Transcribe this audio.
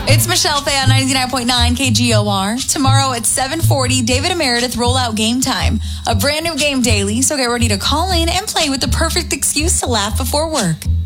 It's Michelle Fay on 99.9 KGOR. Tomorrow at 7:40, David and Meredith roll out Game Time, a brand new game daily, so get ready to call in and play with the perfect excuse to laugh before work.